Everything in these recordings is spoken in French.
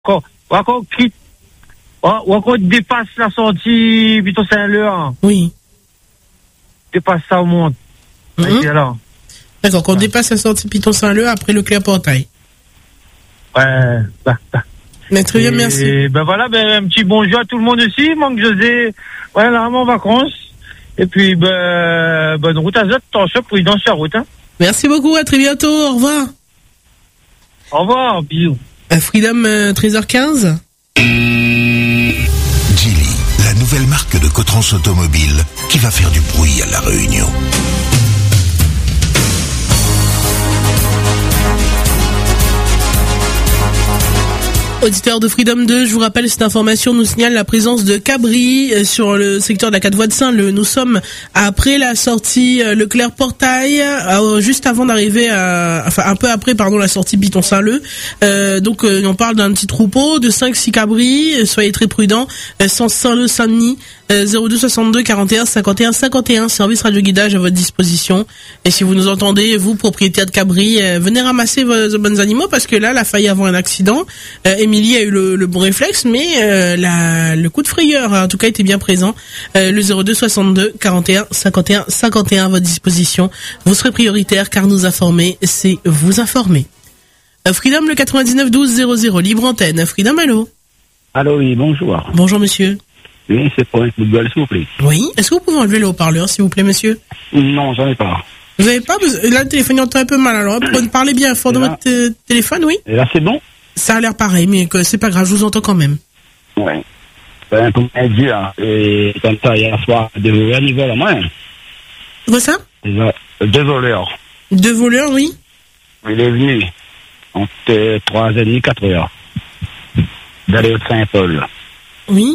Quand dépasse la sortie, plutôt c'est l'heure. Oui. Dépasse ça au monde. D'accord, quand on dépasse la sortie Piton Saint-Leu après le Clair Portail. Ouais, Mais très bien, merci. Et voilà, un petit bonjour à tout le monde aussi, manque José. Voilà, en vacances. Et puis, bonne route à vous, attention, prudence sur la route, hein. Merci beaucoup, à très bientôt, au revoir. Au revoir, bisous. Freedom, 13h15. Geely, la nouvelle marque de Cotrans Automobile qui va faire du bruit à La Réunion. Auditeurs de Freedom 2, je vous rappelle, cette information nous signale la présence de Cabri sur le secteur de la 4 voies de Saint-Leu. Nous sommes après la sortie Leclerc Portail, juste avant d'arriver un peu après, la sortie Piton Saint-Leu. Donc, on parle d'un petit troupeau de 5-6 cabris. Soyez très prudents. Sens Saint-Leu Saint-Denis. 02 62 41 51 51, service radio guidage à votre disposition. Et si vous nous entendez, vous, propriétaire de cabri, venez ramasser vos bons animaux parce que là, la faille avant un accident. Émilie a eu le bon réflexe, mais le coup de frayeur, en tout cas, était bien présent. Le 02 62 41 51 51 à votre disposition. Vous serez prioritaire car nous informer, c'est vous informer. Freedom, le 99 12 00, libre antenne. Freedom, allô? Allô, oui, bonjour. Bonjour, monsieur. Oui, c'est pour un coup de gueule, s'il vous plaît. Oui, est-ce que vous pouvez enlever le haut-parleur, s'il vous plaît, monsieur? Non, j'en ai pas. Vous avez pas besoin? Là, le téléphone entend un peu mal, alors parlez bien fort dans votre téléphone, oui? Et là, c'est bon? Ça a l'air pareil, mais que c'est pas grave, je vous entends quand même. Ouais. Comme elle dit, et comme ça, hier soir, deux voleurs, ils volent à moi. Quoi ça? Deux voleurs. Deux voleurs, oui? Il est venu entre 3h30, 4h. D'aller au Saint-Paul. Oui?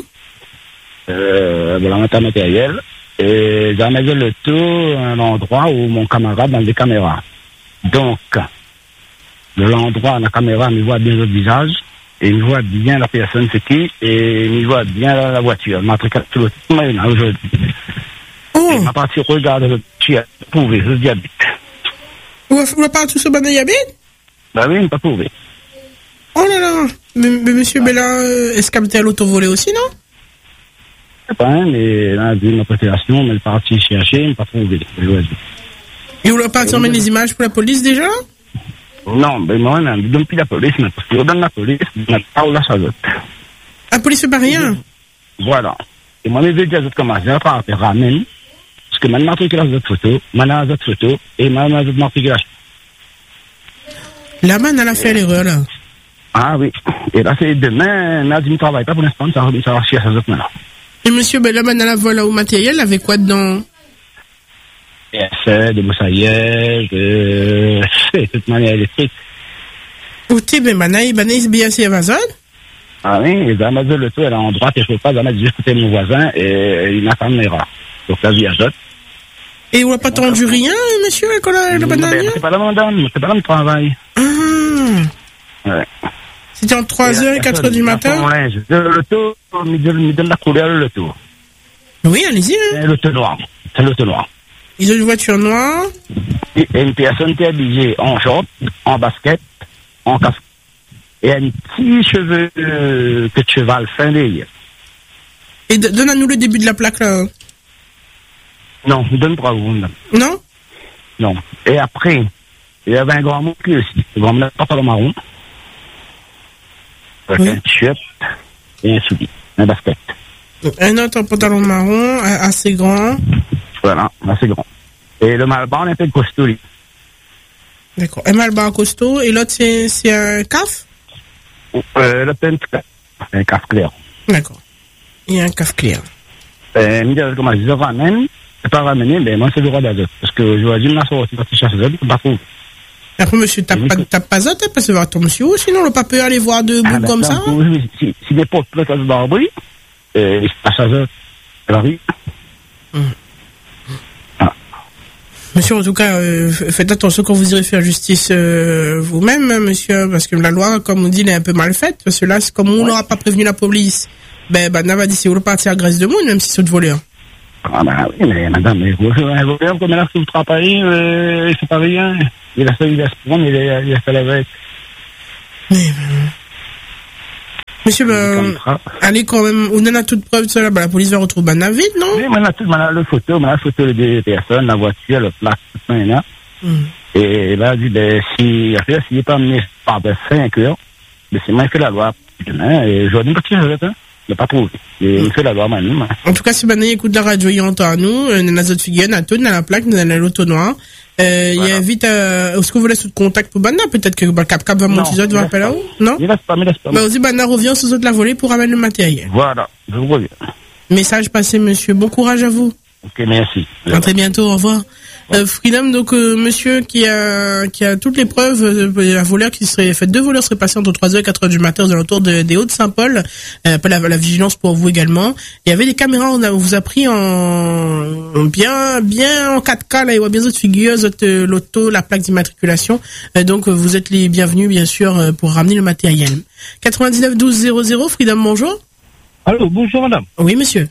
Voilà, un matériel. Et j'en avais le tour, un endroit où mon camarade dans des caméras. Donc, l'endroit, la caméra, il voit bien le visage, et il voit bien la personne, c'est qui, et il voit bien la voiture. Il m'a pris tout le temps aujourd'hui. Oh! Il m'a parti regarder le petit prouvé, le diabète. Vous n'avez pas tout ce bon diabète? Bah oui, il m'a pas prouvé. Oh là là! Mais monsieur Bella, est-ce qu'il a l'autovolé aussi, non? Je sais pas, hein, mais là, il m'a prêté l'action, mais il est parti chercher, il m'a pas trouvé. Et vous n'avez pas emmené les images pour la police déjà? Non, mais moi, je ne donne plus la police, mais parce que je donne la police, je n'ai pas la chazote. La police fait pas rien? Voilà. Et moi, je vais dire comme ça, je vais pas faire ramène, parce que maintenant, je vais photo, maintenant, je photo, et maintenant, je vais la manne, elle a fait l'erreur, là. Ah oui. Et là, c'est demain, là, je ne travaille pas pour l'instant, ça va chier à sa zone, là. Et monsieur, la manne, elle a volé au matériel, avec quoi dedans? Des moussaillères, de toute manière électrique. Ou t'es bien, c'est bien, c'est Amazon? Ah oui, et Amazon, le tout, elle est en droite, il ne faut pas mettre juste côté mon voisin, et il n'a pas de caméra. Donc la vie ajoute. Et on n'a pas tendu rien, monsieur, avec la banane? C'est pas là, madame, c'est pas là le travail. Ah. Ouais. C'était entre 3h et 4h du matin? Le tout, il donne la couleur, le tout. Oui, allez-y. Hein. C'est le tout noir. C'est le tout noir. Ils ont une voiture noire. Et une personne qui est habillée en short, en basket, en casque. Et un petit cheveu que de cheval fin derrière. Et donne-nous le début de la plaque, là. Non, il donne pas vous, madame. Non? Non. Et après, il y avait un grand mot qui aussi. Un grand mot, pantalon marron. Avec un t-shirt et un soulier. Un basket. Un autre pantalon marron, assez grand. Voilà, assez grand. Et le malban, on appelle costaud, lui. D'accord. Un malban costaud, et l'autre, c'est un caf? L'autre, c'est un caf clair. D'accord. Et un caf clair. Comment je ramène, c'est pas ramener, mais moi, c'est le droit d'azote. Parce que je vais dire, là, sorti parti chercher d'azote, c'est pas faux. Après, monsieur, t'as pas d'azote, parce que va ton monsieur, sinon, on n'a pas pu aller voir deux bouts comme ça? Si des potes, là, ça se barbouille, il se passe d'azote. Alors, oui. Monsieur, en tout cas, faites attention quand vous irez faire justice vous-même, monsieur, parce que la loi, comme on dit, elle est un peu mal faite. Parce que là, comme on n'aura pas prévenu la police, n'a dit c'est où partir à Grèce de Moune, même si c'est de voleur. Ah oui, mais madame, un voleur, comme là, si vous travaillez, c'est pas rien. Il a fait se prendre, il a fait la veille. Monsieur, allez quand même, on en a toute preuve de cela, la police va retrouver vite, non? Oui, on a la photo des personnes, la voiture, le plaque, tout ça, là. Et là, il dit, s'il n'est pas amené par 5 heures, mais c'est moi qui fais la loi. Et je dis, il n'a pas trouvé. Il fait la loi maintenant. En tout cas, si maintenant il écoute la radio, il entend nous, dans les autres figures, dans la plaque, dans l'auto noir. Il invite est-ce que vous laissez tout contact pour Bana? Peut-être que le Cap va monter ça, tu vas appeler là-haut? Non? Il laisse pas. Mais aussi, Bana revient sur autres la volée pour ramener le matériel. Voilà, je vous reviens. Message passé, monsieur. Bon courage à vous. Ok, merci. À très bientôt, au revoir. Freedom, donc monsieur qui a toutes les preuves, un voleur qui serait fait, 2 voleurs seraient passés entre 3h et 4h du matin aux alentours des Hauts-de-Saint-Paul. Appel à la vigilance pour vous également. Il y avait des caméras, on vous a pris en bien en 4K là, il y a bien d'autres figures, l'auto, la plaque d'immatriculation. Donc vous êtes les bienvenus bien sûr pour ramener le matériel. 99 12 00, Freedom, bonjour. Allô, bonjour madame. Oui monsieur.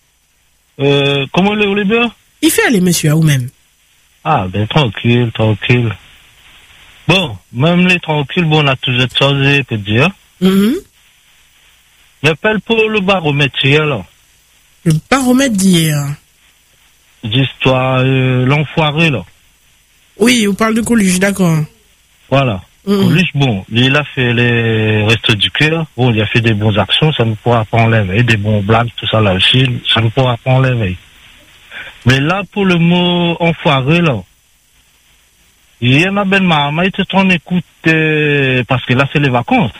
Comment les bien? Il fait aller monsieur à vous-même. Ah, ben tranquille. Bon, même les tranquilles, bon, on a toujours changé, peut dire. J'appelle pour le baromètre hier, là. Le baromètre d'hier. D'histoire, l'enfoiré, là. Oui, on parle de Coluche, d'accord. Voilà. Coluche, bon, il a fait les restes du cœur. Bon, il a fait des bonnes actions, ça ne pourra pas enlever. Des bons blagues, tout ça, là aussi, ça ne pourra pas enlever. Mais là, pour le mot enfoiré, là, il y en a ben maman, il te t'en écoute, parce que là, c'est les vacances.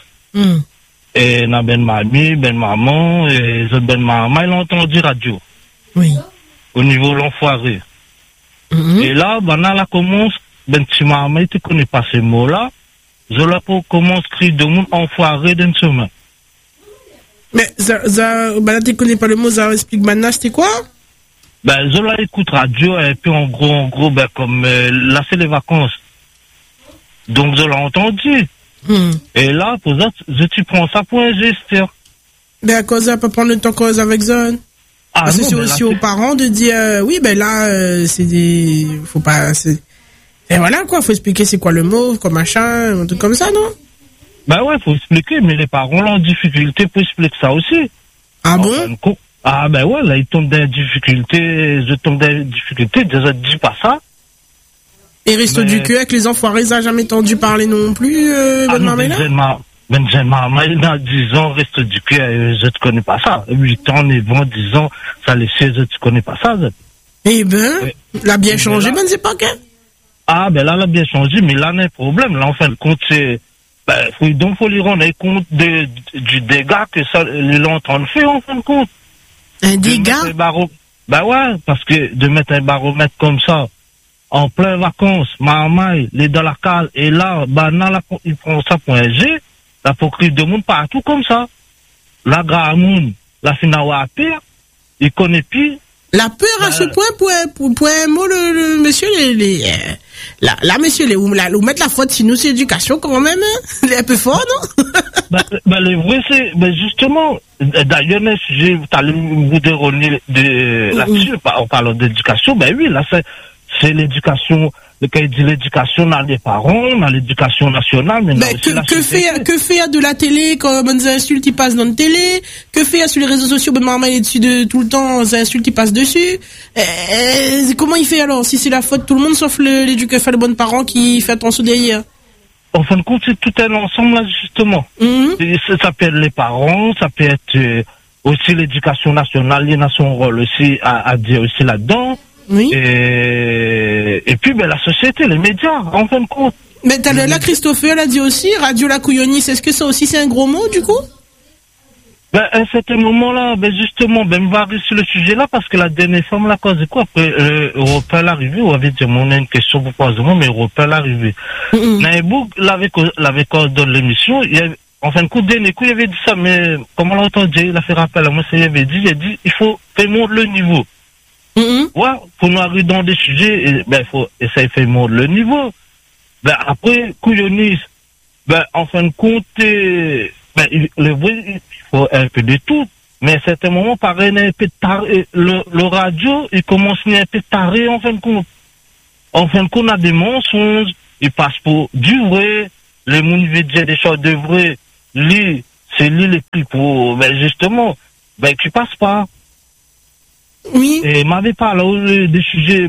Et na ben mamie, ben maman, et les autres ben maman, ils ont entendu radio. Oui. Au niveau de l'enfoiré. Et là, ben là, commence, ben si maman, il te connaît pas ces mots-là, je là, pour commence cri de monde enfoiré d'une semaine. Mais, ben là, tu connais pas le mot, ça explique maintenant, c'était quoi? Ben, Zola écoute radio, et puis en gros, ben, comme, là, c'est les vacances. Donc, Zola a entendu. Et là, pour ça, tu prends ça pour un geste. Ben, à cause, ça peut prendre le temps cause avec Zone. Parce que c'est aussi aux parents de dire, oui, ben là, c'est des, faut pas, et voilà, quoi, faut expliquer c'est quoi le mot, comme machin, un truc comme ça, non? Ben ouais, faut expliquer, mais les parents ont en difficulté pour expliquer ça aussi. Ah bon? Ah ben ouais, là, ils tombent dans des difficultés, je tombe dans des difficultés, déjà, dis pas ça. Et Resto du Cœur avec les enfoirés, ça n'a jamais entendu parler non plus, bonne maman là? Ben, maman, il a 10 ans, Resto du Cœur, je te connais pas ça. 8 ans, 9 ans, 10 ans, ça les 16, je te connais pas ça, Eh ben, l'a bien changé, ben, c'est pas qu'un. Ah, ben là, l'a bien changé, mais là, il y a un problème. Là, en fin de compte, c'est, donc, faut lui rendre compte du dégât que ça, ils ont en train de faire, en fin de compte. Un dégât? Ben ouais, parce que de mettre un baromètre comme ça, en plein vacances, maman, il est dans la cale, et là, là, il prend ça pour un jet, là, pour crier de monde partout comme ça. La Gramoun, la Finawa pire, il connaît plus. La peur à ce point pour un mot, le monsieur, là, monsieur, vous mettre la faute sur nous, c'est éducation quand même, hein? Il est un peu fort, non? Le vrai, c'est, justement, d'ailleurs, un sujet, t'as le bout de là-dessus, en parlant d'éducation, oui, là, c'est l'éducation, quand il dit l'éducation dans les parents, dans l'éducation nationale, mais que fait de la télé quand des insultes ils passent dans la télé? Que fait sur les réseaux sociaux, maman il est dessus de tout le temps, des insultes ils passent dessus? Comment il fait alors? Si c'est la faute de tout le monde sauf l'éducation, le bon parent qui fait attention derrière? En fin de compte, c'est tout un ensemble là, justement. Ça peut être les parents, ça peut être aussi l'éducation nationale, il y a son rôle aussi à dire aussi là-dedans. Oui. Et puis, la société, les médias, en fin de compte. Mais là, Christophe, elle a dit aussi, Radio La Couillonnis, est-ce que ça aussi c'est un gros mot, du coup? À un certain moment-là, justement, on va arriver sur le sujet-là, parce que la dernière fois, la cause, quoi, après, Européen l'arrivée, on avait dit, on a une question pour poser, mais Européen l'arrivée. Naïbou, l'avait cause dans l'émission, en fin de compte, dernier coup, il avait dit ça, mais, comment l'a entendu, il a fait rappel à moi, il avait dit, il faut faire monter le niveau. Ouais, pour nous arriver dans des sujets, il faut essayer de faire monter le niveau. Après, Couillonnis, en fin de compte, le vrai, il faut un peu de tout. Mais à certains moments, pareil, un peu taré, le radio, il commence à un peu taré, en fin de compte. En fin de compte, on a des mensonges, il passe pour du vrai, les gens veulent dire des choses de vrai, lui, c'est lui le plus pour, ben, justement, ben, qui passe pas. Oui. Et m'avait parlé des sujets,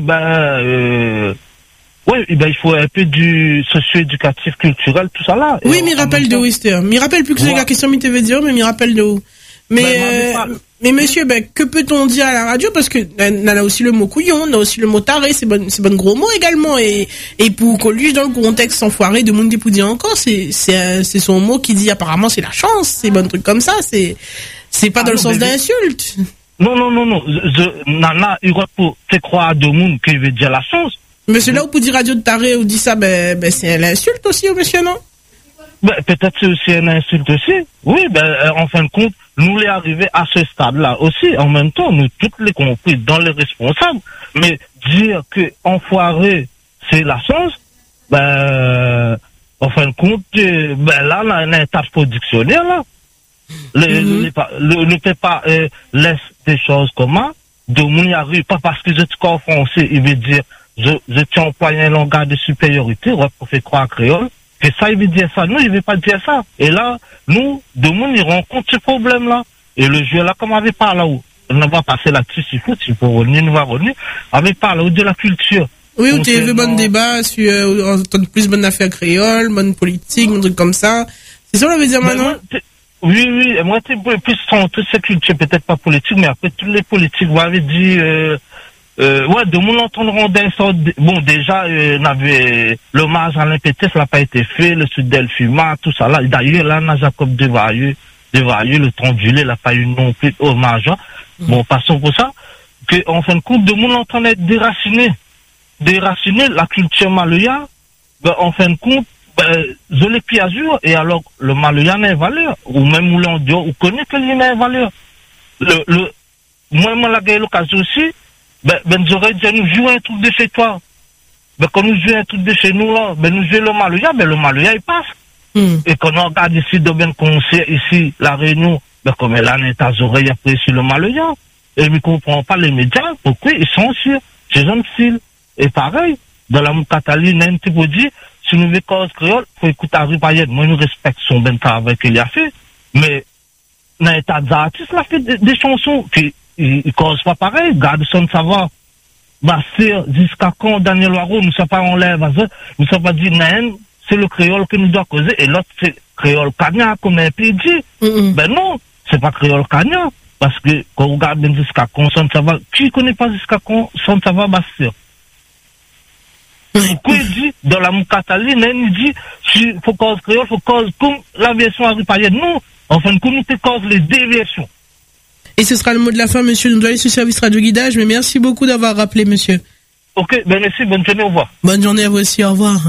ouais, ben, il faut un peu du socio-éducatif, culturel, tout ça là. Oui, m'y rappelle de Wister. M'y rappelle plus que c'est la question m'y TV dire, mais m'y rappelle de où. Mais monsieur, ben, que peut-on dire à la radio? Parce que, on a aussi le mot couillon, on a aussi le mot taré, c'est bon gros mot également. Et pour Coluche, dans le contexte enfoiré de Mundi pour dire encore, c'est son mot qui dit apparemment c'est la chance, c'est bon truc comme ça, c'est pas dans le sens d'insulte. Non. Nana, il va pour te croire à deux mondes qui veut dire la chance. Monsieur, là, où pour dire radio de taré, ou dit ça, ben, c'est l'insulte aussi, au monsieur, non? Ben, peut-être c'est aussi une insulte aussi. Oui, en fin de compte, nous les arrivés à ce stade-là aussi. En même temps, nous toutes les compris dans les responsables. Mais dire que enfoiré, c'est la chance, en fin de compte, là, on a un état productionnaire, là. Le fait pas laisse des choses comme ça. De mon y arrive, pas parce que je suis en français, il veut dire, je tiens employé un langage de supériorité, pour faire croire créole. Et ça, il veut dire ça. Nous, il veut pas dire ça. Et là, nous, de monde, il rencontre ce problème-là. Et le jeu là, comme on avait parlé là-haut, on va passer là-dessus, s'il faut revenir, nous va revenir. On avait parlé de la culture. Oui, où tu as vu bon débat sur, plus bonne affaire créole, bonne politique, un truc comme ça. C'est ça, on avait dit maintenant? Oui, moi, tu plus sans toute cette culture, peut-être pas politique, mais après, toutes les politiques, vous avez dit, ouais, de mon entendre d'un sort, bon, déjà, on avait l'hommage à l'impetus, ça n'a pas été fait, le sud d'Elfuma, tout ça là. D'ailleurs, là, on a Jacob Devailleux, le Tondulé, il n'a pas eu non plus hommage, hein. Bon, passons pour ça, que, en fin de compte, de mon entendre être déraciné la culture maloya, en fin de compte, je l'ai pris à jour, et alors, le maloya n'a pas valeur, ou même où l'on dit, ou connaît que lui n'a pas valeur. Moi, la gagné l'occasion aussi, j'aurais dit, nous jouons un truc de chez toi. Quand nous jouons un truc de chez nous, là, nous jouons le maloya, il passe. Et quand on regarde ici, dans un concert, ici, la Réunion, comme elle a un oreilles après sur le maloya, et ne comprend pas les médias, pourquoi ils sont sûrs, c'est un style. Et pareil, dans la Moukatali, n'a un petit peu dit, si nous voulons cause créole, faut écouter Harry Payet. Moi, nous respectons son ben travail qu'il a fait, mais, dans l'état d'artiste, il a fait des chansons qui, il cause pas pareil, garde son savoir. Jusqu'à quand Daniel Waro, nous ne sommes pas en l'air, nous ne sommes pas dit, c'est le créole que nous doit causer, et l'autre, c'est créole Kanya, comme un pays dit. Non, c'est pas créole Kanya, parce que quand on regarde jusqu'à quand son savoir, qui connaît pas jusqu'à quand son savoir, Bastien? Pourquoi il dit, dans la Moukatali, il dit, si faut cause créole, faut cause comme la version Harry Payet. Non, enfin, comme nous te cause les deux versions. Et ce sera le mot de la fin, monsieur. Nous doit aller sur le service radio guidage, mais merci beaucoup d'avoir rappelé, monsieur. Ok, merci, bonne journée, au revoir. Bonne journée à vous aussi, au revoir.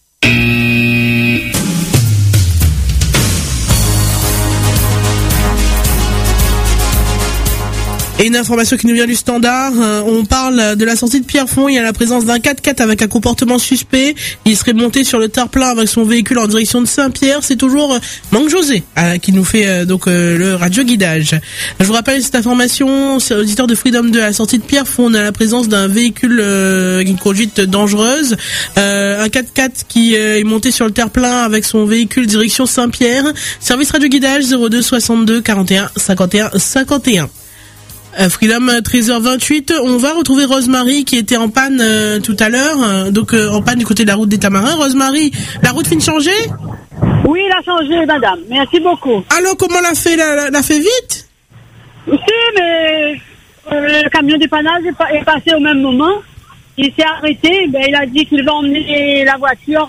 Et une information qui nous vient du Standard, on parle de la sortie de Pierrefonds, il y a la présence d'un 4x4 avec un comportement suspect, il serait monté sur le terre-plein avec son véhicule en direction de Saint-Pierre, c'est toujours Manque José qui nous fait le radio guidage. Je vous rappelle cette information, c'est auditeur de Freedom 2, à la sortie de Pierrefonds, on a la présence d'un véhicule une conduite dangereuse, un 4x4 qui est monté sur le terre-plein avec son véhicule direction Saint-Pierre, service radio guidage 02 62 41 51 51. Freedom 13h28, on va retrouver Rosemary qui était en panne tout à l'heure, en panne du côté de la route des Tamarins. Rosemary, la route finit de changer? Oui, elle a changé, madame. Merci beaucoup. Alors, comment l'a fait vite? Si, mais le camion dépannage est passé au même moment. Il s'est arrêté, il a dit qu'il va emmener la voiture.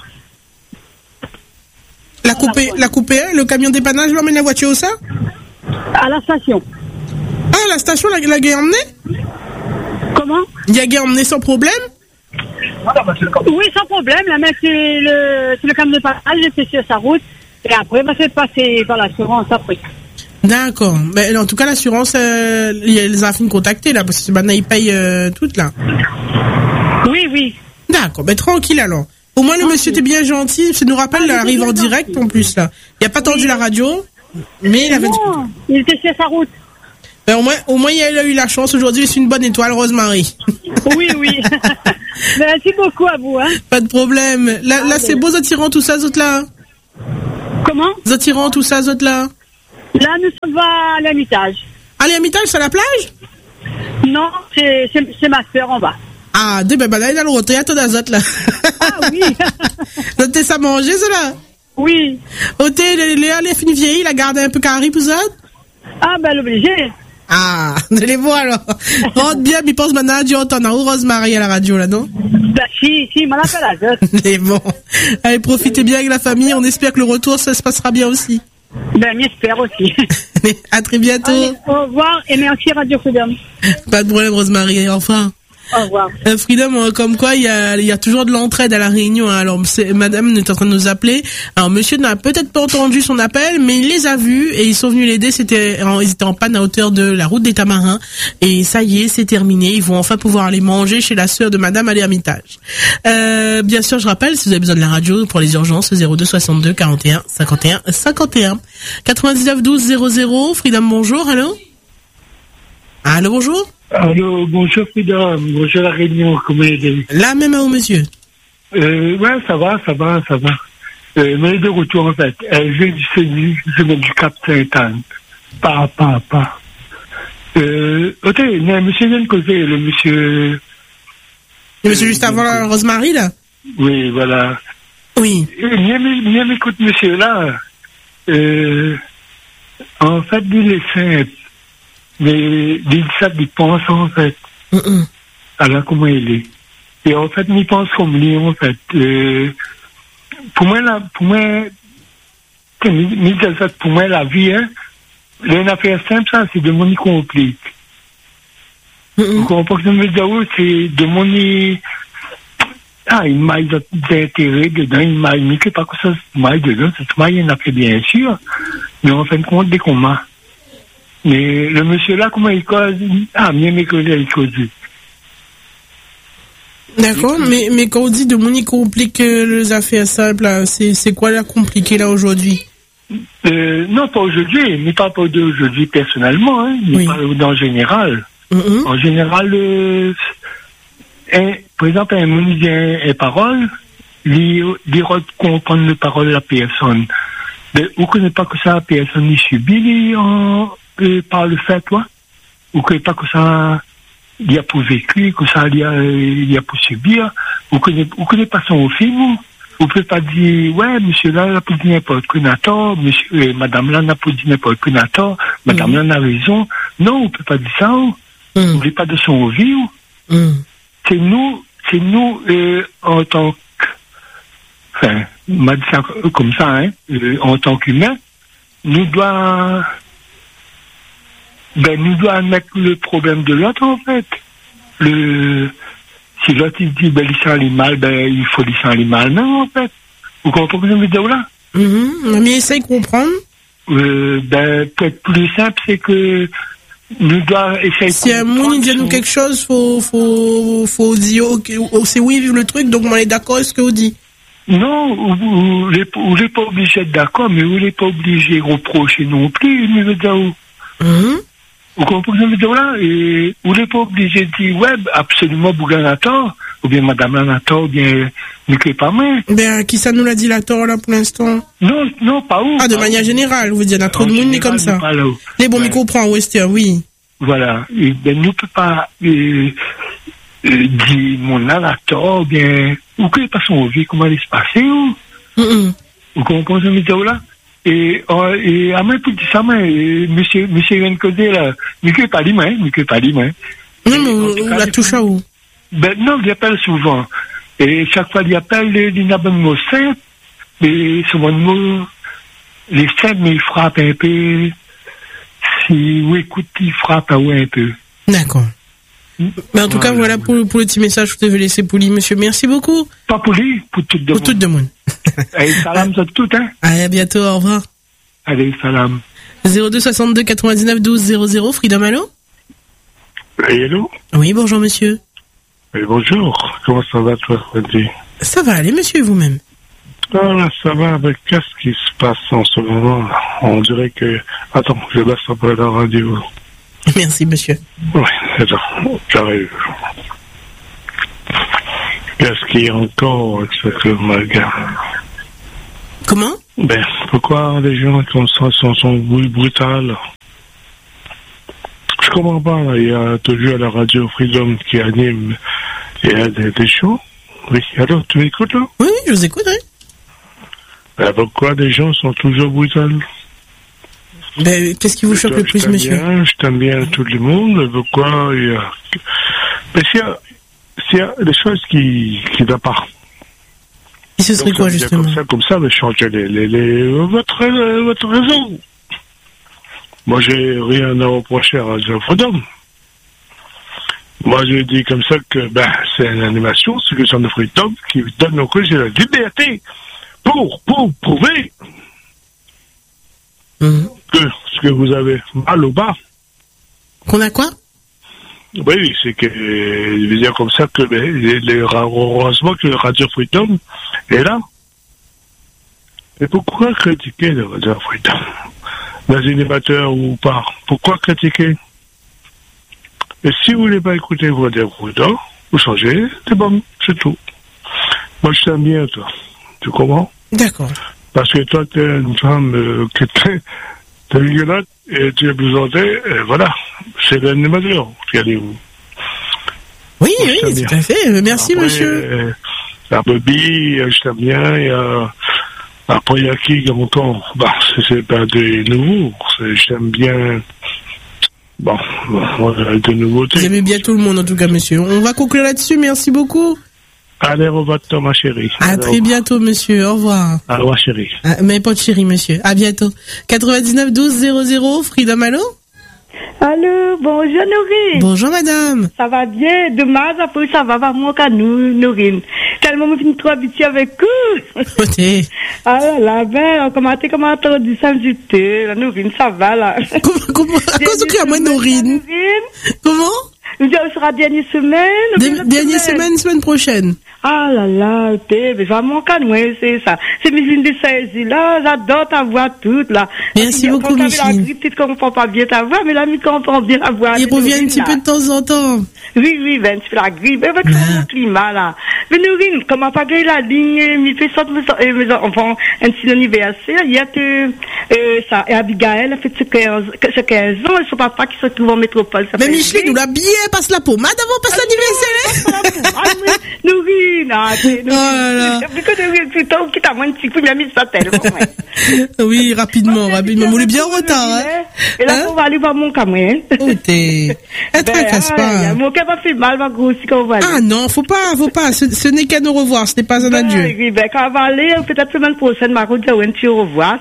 La coupé, le camion dépannage va emmener la voiture où ça? À la station. Ah, la station, la guerre emmenée? Comment? Il y a guerre emmenée sans problème? Oui, sans problème. La mec, c'est le camion de passage, j'étais sur sa route. Et après, c'est passé par l'assurance après. D'accord. Mais en tout cas, l'assurance, les a fait contacter là, parce que maintenant, ils payent toutes là. Oui. D'accord. Tranquille alors. Au moins, le monsieur était bien gentil. Ça nous rappelle, là, arrive en direct en plus là. Il a pas tendu la radio, mais il avait. Non, il était sur sa route. Au moins, il a eu la chance. Aujourd'hui, c'est une bonne étoile, Rosemary. Oui. Merci beaucoup à vous, hein. Pas de problème. Là, c'est beau, attirant, tout ça, autres là. Comment? Attirant, tout ça, autres là. Là, nous sommes à l'Hermitage. À l'Hermitage, c'est à la plage? Non, c'est ma sœur en bas. Ah, ben là, il a le retour, il y a tout d'azot, là. Ah oui. T'es ça manger, ça, là? Oui. T'es, les fini vieilles, il a gardé un peu carré pour ça? Ah, ben, l'obligé. Ah, de les voir, alors. Rentre bien, mais pense maintenant à Dieu, on a Rosemary à la radio, là, non? Ben, si, m'en appelle à Zot. Mais bon. Allez, profitez bien avec la famille, on espère que le retour, ça se passera bien aussi. Ben, j'espère aussi. À très bientôt. Allez, au revoir et merci Radio Freedom. Pas de problème, Rosemary, enfin. Au revoir. Freedom, comme quoi, il y a toujours de l'entraide à la réunion. Alors, madame est en train de nous appeler. Alors, monsieur n'a peut-être pas entendu son appel, mais il les a vus et ils sont venus l'aider. Ils étaient en panne à hauteur de la route des Tamarins. Et ça y est, c'est terminé. Ils vont enfin pouvoir aller manger chez la sœur de madame à l'Hermitage. Bien sûr, je rappelle, si vous avez besoin de la radio pour les urgences, 02 62 41 51 51. 99 12 00. Freedom, bonjour. Allô? Allô, bonjour? Allô, bonjour Freedom, bonjour la Réunion, comment allez-vous? Là même à vous, monsieur. Ouais, ça va. Mais de retour en fait, j'ai du CENI, je mets du Cap Sainte-Anne. Pas. Ok, mais monsieur vient de causer, le monsieur... Le monsieur juste avant la Rosemary, là? Oui, voilà. Oui. Bien m'écoute, monsieur, là. En fait, il est simple. Mais il ça il pense en fait. Alors comment il est. Et en fait, il pense comme lui en fait. Pour moi la vie, hein, une affaire simple, ça, c'est de mon complique. Vous comprenez ce que je veux dire, c'est de mon il m'a d'intérêt dedans, il m'a mis que pas que ça se maille dedans, ça se maille, il en a fait bien sûr, mais en fin de compte, des combats. Mais le monsieur là, comment il cause? Mieux mes collègues, il cause. D'accord, mais quand on dit de mon complique les affaires simples, là, c'est quoi la compliquée là aujourd'hui? Non, pas aujourd'hui, mais pas d'aujourd'hui personnellement, hein, mais pas en général. En général, par exemple, un monde dit une parole, il comprend les paroles de la personne. Mais vous ne connaissez pas que ça, la personne y subit par le fait, toi. Vous ne connaissez pas que ça, il y a pour vécu, que ça, il y a pour subir. Vous ne connaissez pas son film. Vous ne pouvez pas dire, ouais, monsieur là, n'a pas dit n'importe quoi, n'a tort, madame là, n'a pas dit n'importe quoi, n'a tort, madame là, n'a raison. Non, vous ne pouvez pas dire ça. Vous ne voulez pas de son vie. C'est nous, en tant que, enfin, m'a dit ça comme ça, hein, en tant qu'humain, nous doit admettre le problème de l'autre, en fait. Si l'autre, il dit, il sent les mal, il faut lui sentir les mal, non, en fait. Vous comprenez ce que je veux dire, là? Mais essaye de comprendre. Peut-être plus simple, c'est que nous devons essayer de comprendre. Si un monde, il dit nous quelque chose, faut dire, c'est oui, vivre le truc, donc on est d'accord avec ce que vous dites. Non, vous n'êtes pas obligé d'être d'accord, mais vous n'êtes pas obligé de reprocher non plus, je veux dire. Vous comprenez ce que je veux dire là? Et vous n'êtes pas obligé de dire, ouais, absolument, Bougan a tort, ou bien Madame a tort, ou bien, ne crée pas moi. Qui ça nous l'a dit la tort, là, pour l'instant? Non, pas où. De manière générale, vous dites, il y a trop de monde, comme ça. Les bons, m'y comprend, Wester, oui. Voilà. Et nous ne peut pas, dire, mon âne a tort, ou bien, vous ne connaissez pas son vie, comment elle se passer, ou? Vous comprenez ce que je veux dire là? Et à moi, pour dire ça, monsieur Renkodé, là, ne pas dit, moi. Non, mais on la touche à où? Non, il appelle souvent. Et chaque fois, il appelle, il n'a pas de mots simples, mais souvent, les simples, mais il frappe un peu. Si vous écoutez, il frappe à vous un peu. D'accord. Mais en tout cas, voilà pour le petit message que je devais laisser pour lui, monsieur. Merci beaucoup. Pas pour lui, pour tout le monde. Pour tout le monde. Allez, salam à tout, hein. Allez, à bientôt, au revoir. Allez, salam. 02 62 99 12 00, Freedom, allô? Allô? Oui, bonjour, monsieur. Oui, bonjour. Comment ça va, toi, Freddy? Ça va aller, monsieur, vous-même? Ah, là, ça va, mais qu'est-ce qui se passe en ce moment, là? On dirait que... Attends, je laisse après la radio. Merci, monsieur. Oui, c'est ça. J'arrive. Qu'est-ce qu'il y a encore avec ce club malgache? Comment? Ben, pourquoi les gens comme ça sont brutales? Je comprends pas, là. Il y a toujours la radio Freedom qui anime. Il y a des shows. Oui, alors, tu m'écoutes, là? Oui, je vous écoute, oui. Ben, pourquoi les gens sont toujours brutales? Ben, qu'est-ce qui vous choque le plus, monsieur? Je t'aime bien tout le monde. Pourquoi il y a... Mais s'il y a des choses qui n'ont pas. Et ce serait quoi, justement? Comme ça, mais changer votre raison. Moi, j'ai rien à reprocher à Radio Freedom. Moi, j'ai dit comme ça que, c'est une animation, c'est le centre de Freedom qui donne aux causes la liberté pour prouver que ce que vous avez mal au bas. Qu'on a quoi? Oui, c'est que, je veux dire comme ça que, heureusement que Radio Freedom est là. Et pourquoi critiquer le Radio Freedom? Les animateurs ou pas? Pourquoi critiquer? Et si vous voulez pas écouter Radio Freedom, vous changez, c'est bon, c'est tout. Moi, je t'aime bien, toi. Tu comprends? D'accord. Parce que toi, t'es une femme qui t'es rigolote et tu es présentée, et voilà. C'est l'animateur qui allait où. Oui, tout à fait. Merci, après, monsieur. La Bobby, je t'aime bien. Après, il y a qui entend? C'est pas des nouveaux. Je t'aime bien. De nouveautés. Vous aimez bien tout le monde, en tout cas, monsieur. On va conclure là-dessus. Merci beaucoup. Allez, au revoir, ma chérie. À très bientôt, monsieur. Au revoir. Au revoir, chérie. Mais pas de chérie, monsieur. À bientôt. 99 12 00, Freedom, allô? Allô, bonjour Nourine. Bonjour madame. Ça va bien, demain après ça va vraiment qu'à nous, Nourine. Tellement je suis trop habituée avec vous. Ok. Ah là là, comment dit ça me la Nourine, ça va là. Comment que à moi Nourine? Comment? On sera dernière semaine. Dernière semaine prochaine. Ah là là, t'es vraiment calme, c'est ça. C'est Micheline de Saisi là, j'adore ta voix toute là. Merci beaucoup Micheline. Peut-être qu'on comprend pas bien ta voix, mais là, mi comprend bien la voix. Il revient un petit peu de temps en temps. Oui, ben, tu fais la grippe, avec le climat là. Mais Nourine, comment pas gagner la ligne, mi fait sortir mes enfants, un petit anniversaire, il y a ça, et Abigail a fait ce 15 ans, et son papa qui se trouve en métropole. Mais Micheline, nous l'a bien passe la pommade avant passe l'anniversaire. Nourine. Oui, rapidement. Vous voulez bien en retard, hein? Et là, on va aller voir mon caméra. Oh, t'es. Tracasse pas. Mon cœur va faire mal, va grossir quand on va aller. Ah non, faut pas. Ce n'est qu'à nous revoir, ce n'est pas un adieu. Oui, quand on va aller, peut-être semaine prochaine, Marco dit, tu au revoir.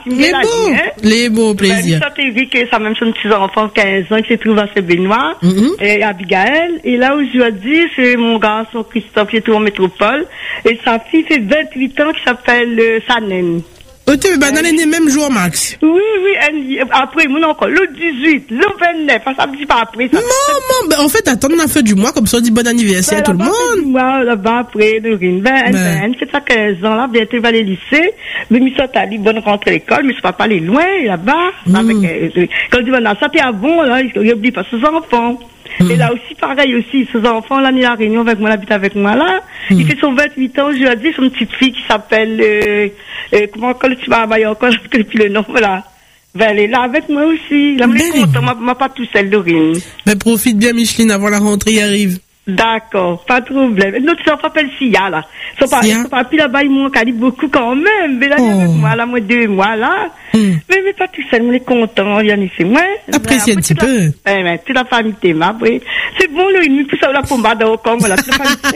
Les beaux plaisirs. Ça, t'es vu que ça même son petit enfant, 15 ans, qui se trouve à ce Benoît, et Abigail. Et là, aujourd'hui, c'est mon garçon Christophe, qui est tout en métropole. Et sa fille fait 28 ans, qui s'appelle Sanem. Ok, dans les mêmes jours, Max. Oui, après, mon encore, le 18, le 29, ça me dit pas après ça. Non, en fait, attends, on a fait du mois, comme ça, on dit bon anniversaire à tout le monde. Là-bas, après, Nourine, elle fait ça 15 ans, là, bientôt, elle va aller au lycée, mais il sort à bonne rentrée à l'école, mais ça va pas aller loin, là-bas, quand il va ça, t'es à bon, là, il oublie pas ses enfants. Et là aussi, pareil aussi, ses enfants, là, il a la réunion avec moi, il habite avec moi, là. Il fait son 28 ans, je lui ai dit, son petite fille qui s'appelle, comment, quand tu vas à Mallorca, je ne connais plus le nom, là. Elle est là avec moi aussi. Là, je suis content, ma pas tout seule, Dorine. Mais profite bien, Micheline, avant la rentrée arrive. D'accord, pas de problème. Notre enfant s'appelle Sia, là. Son papi, là-bas, il manque beaucoup quand même. Mais là, il est avec moi, là, moi, 2 mois, là. Mais pas tout seul, on est content, il y en a fait, moi. Apprécie un petit peu. Mais toute la famille t'aime, après. C'est bon, là, il pousse la pommade au camp, là, toute la famille.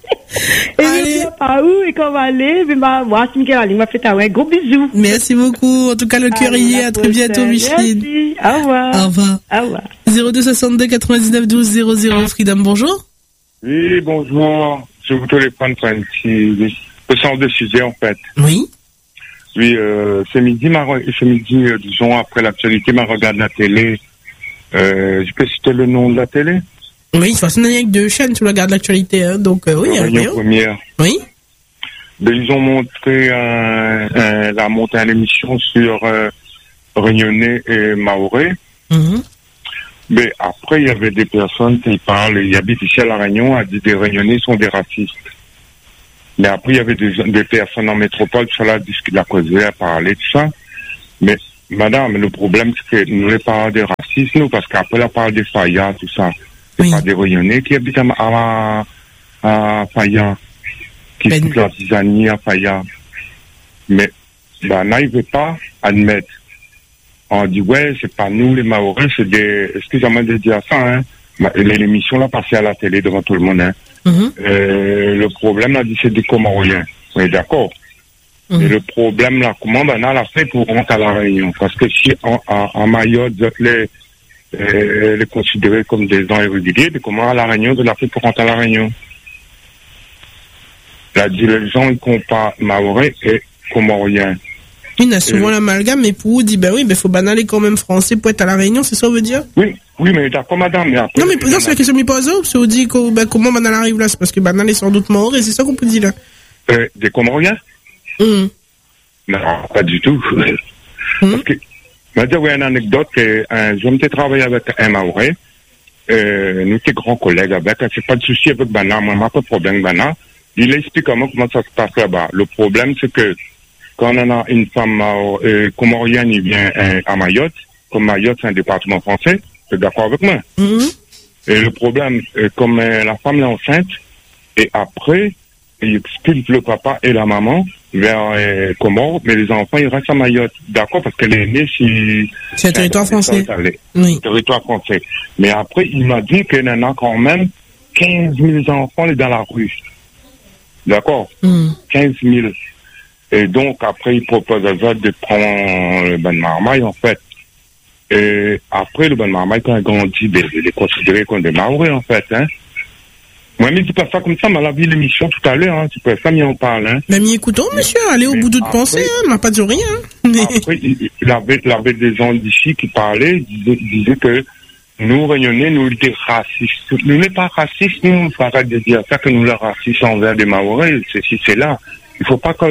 Et je ne sais pas où, et quand on va aller, mais moi, si Michael m'a fait un gros bisou. Merci beaucoup. En tout cas, le cœur y est. À très bientôt, Micheline. Merci. Au revoir. Au revoir. Au revoir. 02 62 99 12 00. Freedom, bonjour. Oui, bonjour. Je vous téléphone pour un petit sens de sujet, en fait. Oui. Oui, ce midi, disons, après l'actualité, je regarde la télé. Je peux citer le nom de la télé? Oui, de toute façon, il n'y a que 2 chaînes, tu regardes l'actualité, hein, donc oui. Réunion première. Oui. Ben, ils ont montré la montée à l'émission sur Réunionnais et Mahorais. Mais après, il y avait des personnes qui parlent, il y a ici à La Réunion, a dit des Réunionnais sont des racistes. Mais après, il y avait des personnes en métropole, ça là, la causée à parler de ça. Mais, madame, le problème, c'est que nous les parlons de racisme, nous, parce qu'après, la parle des Fayas, tout ça. C'est pas des Rayonnais qui habitent à Fayas, qui font la tisanie à Fayas. Mais, Bana, il veut pas admettre. On dit, ouais, c'est pas nous, les Maoris, c'est des, excusez-moi de dire ça, hein. L'émission là passée à la télé devant tout le monde, hein. Le problème là, c'est des Comoriens. On est d'accord. Et le problème là, comment Bana l'a fait pour rentrer à la Réunion? Parce que si en Mayotte, les considérer comme des gens irréguliers, mais comment à la Réunion, de la fait pour rentrer à la Réunion? Il a dit, les gens, ils comparent Maoris et Comoriens. Il a souvent l'amalgame, mais pour vous, dit, ben oui, ben faut banaler quand même français pour être à la Réunion, c'est ça, vous veut dire? Oui, mais d'accord, madame, mais après. Non, mais c'est la question que je me pose, parce qu'on dit, comment banal arrive là? C'est parce que banal est sans doute mort, et c'est ça qu'on peut dire là. Des Comoriens? Non, pas du tout. Parce que, je vais dire, oui, une anecdote, je me travaillé avec un Maoré, nous étions grands collègues avec, c'est pas de souci avec Bana, moi, pas de problème, Bana. Il explique comment ça se passe là-bas. Le problème, c'est que, quand on a une femme comorienne, il vient à Mayotte, comme Mayotte, c'est un département français, c'est d'accord avec moi. Et le problème, comme la femme est enceinte, et après, il expulse le papa et la maman vers Comores, mais les enfants, ils restent à Mayotte. D'accord, parce qu'elle est née c'est un territoire français. Oui. Territoire français. Mais après, il m'a dit qu'il y en a quand même 15 000 enfants dans la rue. D'accord? 15 000. Et donc, après, il propose à Zod de prendre le Ben Marmaille, en fait. Et après, le Ben Marmaille, quand il grandit, il est considéré comme des Maoris, en fait, hein. Moi, mais dis pas ça comme ça, mais la vie l'émission tout à l'heure, hein. Tu peux ça, mais on parle, hein. Mais écoutons, monsieur, allez au bout de pensée, hein. On n'a pas dit rien, hein. Après, il avait des gens d'ici qui parlaient, disaient que nous, Réunionnais, nous étions racistes. Nous n'est pas racistes, nous, il faut arrêter de dire ça, que nous, les racistes envers des Maoris, c'est là. Il faut pas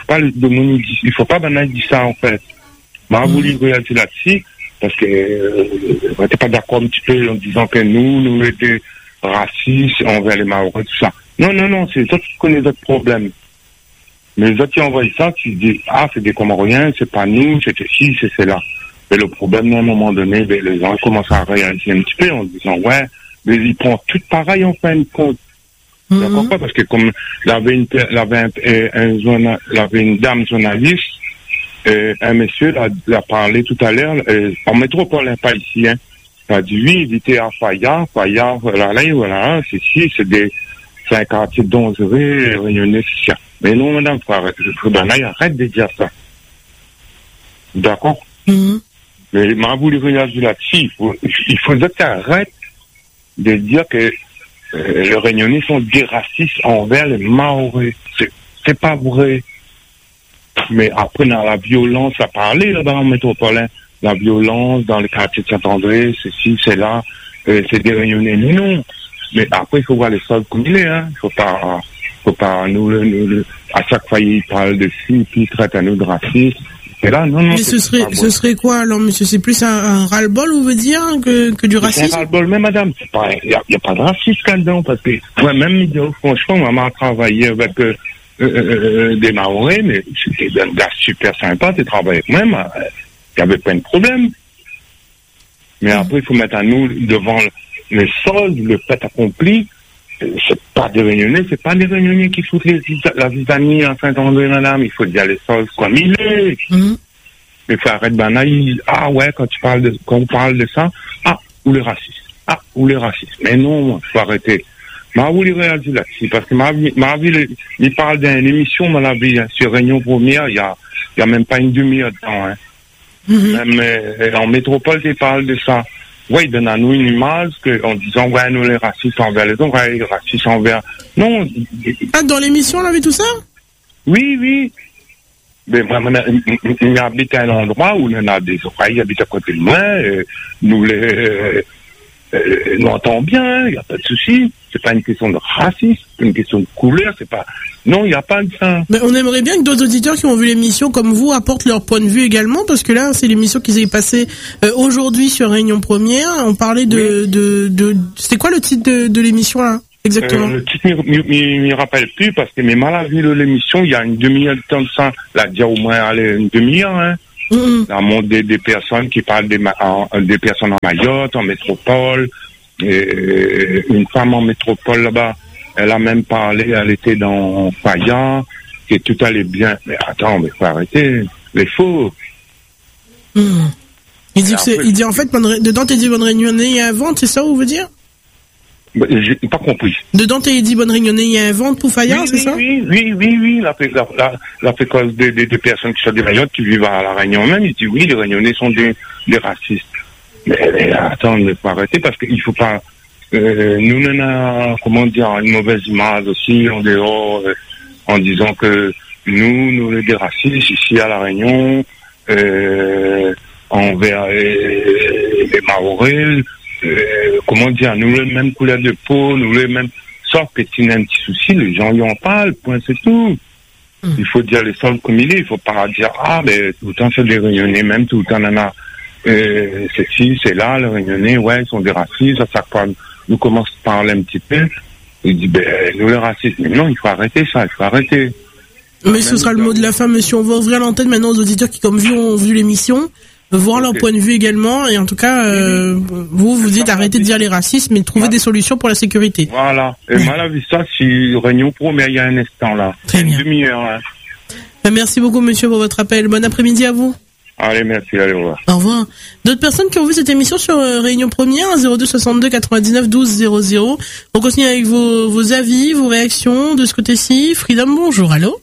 il faut pas banaliser ça, en fait. Moi, vous livrez là-dessus, parce que, on n'était pas d'accord un petit peu en disant que nous étions racistes envers les Maoris, tout ça. Non, c'est toi qui connais d'autres problèmes. Mais les autres qui envoient ça, tu dis, c'est des Comoriens, c'est pas nous, c'est ci, c'est cela. Mais le problème, à un moment donné, les gens commencent à réagir un petit peu en disant, ouais, mais ils prennent tout pareil en fin de compte. D'accord, parce que comme il y avait une dame journaliste, un monsieur l'a parlé tout à l'heure, en métropole, pas ici, hein. Il a dit, oui, il était à Fayas, voilà, c'est un quartier dangereux, Réunionnais, c'est ça. Mais non, madame, arrête de dire ça. D'accord? Mais m'a voulu réagir là-dessus. Il faut que tu arrêtes de dire que les Réunionnais sont des racistes envers les Maoris. C'est pas vrai. Mais après, dans la violence à parler, là, dans le métropole, la violence dans le quartier de Saint-André, ceci, c'est là, c'est des Réunionnais. Non. Mais après, il faut voir les sols comme il est, hein. Faut pas, nous, à chaque fois, ils parlent de filles, puis ils traitent à nous de racistes. Et là, non. Mais ce serait quoi, alors, monsieur? C'est plus un ras-le-bol, on veut dire, que du racisme? C'est un ras-le-bol, mais madame, il y a pas de racisme là-dedans, parce que, même, franchement, maman a travaillé avec, des Maoris, mais c'était un gars super sympa, tu travailles avec moi, il y avait pas de problème. Mais après, il faut mettre à nous devant les soldes, le fait accompli. C'est pas des Réunionnais, c'est pas des Réunionnais qui foutent la zizanie en Saint-André, madame. Il faut dire les choses comme il est. Mais il faut arrêter banal. Ouais, quand on parle de ça, ou les racistes. Mais non, il faut arrêter. M'a voulu réagir là-dessus, parce que m'a vu, il parle d'une émission, m'a vu, sur Réunion Première, il y a même pas une demi-heure de temps, hein. Même en métropole, il parle de ça. Ouais, il donne à nous une image en disant, ouais, nous, les racistes envers les autres, ouais, les racistes envers... Non. Dans l'émission, on avait tout ça? Oui. Mais vraiment, il habite à un endroit où il y en a des oreilles, il habite à côté de moi, nous l'entendons bien, il n'y a pas de souci. C'est pas une question de racisme, c'est une question de couleur, c'est pas... Non, il n'y a pas de ça. Mais on aimerait bien que d'autres auditeurs qui ont vu l'émission comme vous apportent leur point de vue également, parce que là, c'est l'émission qu'ils avaient passée aujourd'hui sur Réunion Première. On parlait de... C'était quoi le titre de l'émission, là? exactement. Le titre m'y rappelle plus parce que mes mal à vu l'émission, il y a une demi-heure de temps de ça, là, dire au moins, allez, une demi-heure, hein. Dans le monde des personnes qui parlent des personnes en Mayotte, en métropole, et une femme en métropole là-bas, elle a même parlé, elle était dans Faya, que tout allait bien. Mais attends, mais faut arrêter, c'est faux. Il dit en fait, dedans t'es dit bonne réunionnais, il y a un vente, c'est ça vous veut dire? J'ai pas compris. Dedans t'es dit bonne réunionnais, il y a un vente pour Faya, c'est ça? Oui, la fréquence des personnes qui sont des Mayotte, qui vivent à la Réunion même, il dit oui, les Réunionnais sont des racistes. Mais attends, il faut arrêter parce qu'il faut pas, nous on a, comment dire, une mauvaise image aussi en dehors, en disant que nous des racistes ici à la Réunion, envers les Maoris, comment dire, nous les mêmes couleurs de peau, nous les mêmes, sauf que s'il y a un petit souci, les gens y en parlent, point, c'est tout. Il faut dire les choses comme il est, il faut pas dire, mais tout le temps c'est des Réunionnais, même tout le temps on a, c'est ci, c'est là, les Réunionnais, ouais, ils sont des racistes, à chaque fois, nous commençons à parler un petit peu, il dit, nous les racistes, mais non, il faut arrêter ça, il faut arrêter. Mais ce sera le mot de la fin, monsieur, on va ouvrir l'antenne maintenant aux auditeurs qui, comme ont vu l'émission, voir leur point de vue également, et en tout cas, vous dites arrêtez de dire les racistes, mais trouver des solutions pour la sécurité. Voilà. Et mal à vu ça, si Réunion Pro, mais il y a un instant là. Très bien. Une demi-heure. Hein. Merci beaucoup, monsieur, pour votre appel. Bon après-midi à vous. Allez, merci, allez, au revoir. Au revoir. D'autres personnes qui ont vu cette émission sur Réunion Première, 02 62 99 12 00. On continue avec vos avis, vos réactions de ce côté-ci. Freedom, bonjour, allô?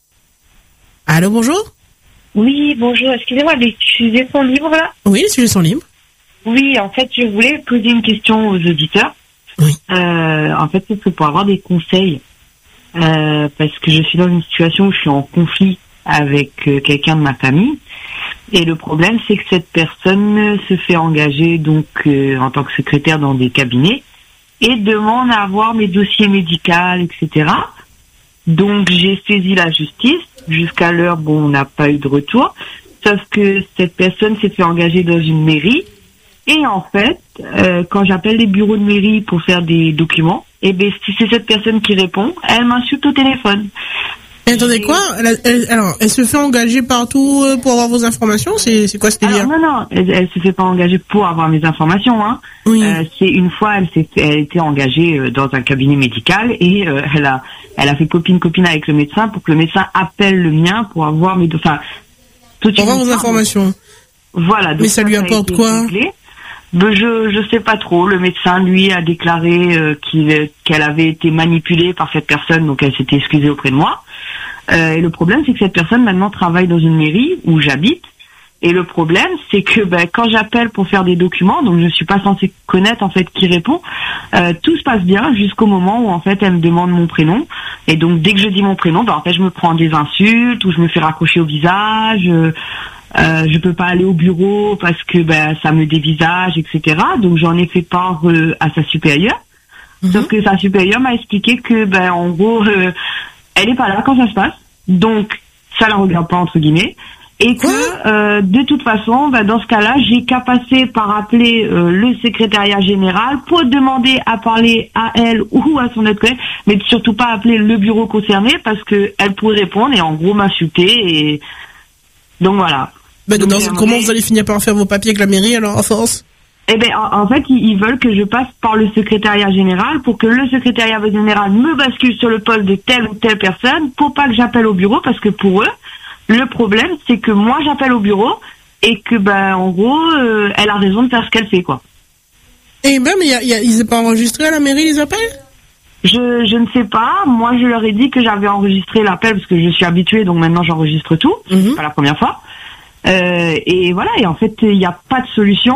Allô, bonjour? Oui, bonjour, excusez-moi, les sujets sont libres là? Oui, les sujets sont libres. Oui, en fait, je voulais poser une question aux auditeurs. Oui. En fait, c'est pour avoir des conseils. Parce que je suis dans une situation où je suis en conflit avec quelqu'un de ma famille. Et le problème, c'est que cette personne se fait engager donc en tant que secrétaire dans des cabinets et demande à avoir mes dossiers médicaux, etc. Donc j'ai saisi la justice. Jusqu'à l'heure, on n'a pas eu de retour. Sauf que cette personne s'est fait engager dans une mairie. Et en fait, quand j'appelle les bureaux de mairie pour faire des documents, si c'est cette personne qui répond, elle m'insulte au téléphone. Et attendez, quoi? Elle se fait engager partout pour avoir vos informations? C'est quoi ce délire? Non, elle se fait pas engager pour avoir mes informations, hein. Oui. C'est une fois, elle était engagée dans un cabinet médical et elle a fait copine avec le médecin pour que le médecin appelle le mien pour avoir pour avoir vos informations. Voilà. Donc mais ça lui apporte quoi? Je sais pas trop. Le médecin, lui, a déclaré qu'elle avait été manipulée par cette personne, donc elle s'était excusée auprès de moi. Et le problème, c'est que cette personne maintenant travaille dans une mairie où j'habite. Et le problème, c'est que quand j'appelle pour faire des documents, donc je suis pas censée connaître en fait qui répond, tout se passe bien jusqu'au moment où en fait elle me demande mon prénom. Et donc dès que je dis mon prénom, en fait je me prends des insultes ou je me fais raccrocher au visage. Je peux pas aller au bureau parce que ça me dévisage, etc. Donc j'en ai fait part à sa supérieure. Sauf que sa supérieure m'a expliqué que en gros elle est pas là quand ça se passe, donc ça la regarde pas entre guillemets, et que de toute façon dans ce cas-là j'ai qu'à passer par appeler le secrétariat général pour demander à parler à elle ou à son autre collègue, mais surtout pas appeler le bureau concerné parce que elle pourrait répondre et en gros m'insulter, et donc voilà. Comment vous allez finir par faire vos papiers avec la mairie alors en force? En fait, ils veulent que je passe par le secrétariat général pour que le secrétariat général me bascule sur le poste de telle ou telle personne pour pas que j'appelle au bureau, parce que pour eux, le problème, c'est que moi, j'appelle au bureau et que, en gros, elle a raison de faire ce qu'elle fait, quoi. Mais ils n'ont pas enregistré à la mairie les appels? Je ne sais pas. Moi, je leur ai dit que j'avais enregistré l'appel parce que je suis habituée, donc maintenant j'enregistre tout. Pas la première fois. Et voilà, et en fait il n'y a pas de solution,